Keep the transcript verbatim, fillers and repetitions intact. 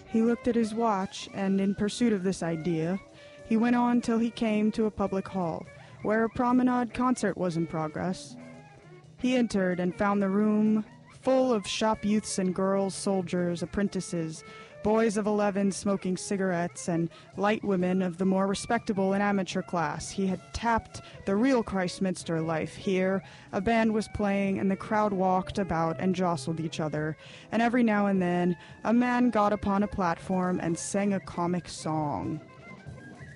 He looked at his watch, and in pursuit of this idea, he went on till he came to a public hall, where a promenade concert was in progress. He entered and found the room full of shop youths and girls, soldiers, apprentices, boys of eleven smoking cigarettes, and light women of the more respectable and amateur class. He had tapped the real Christminster life here. A band was playing, and the crowd walked about and jostled each other, and every now and then a man got upon a platform and sang a comic song.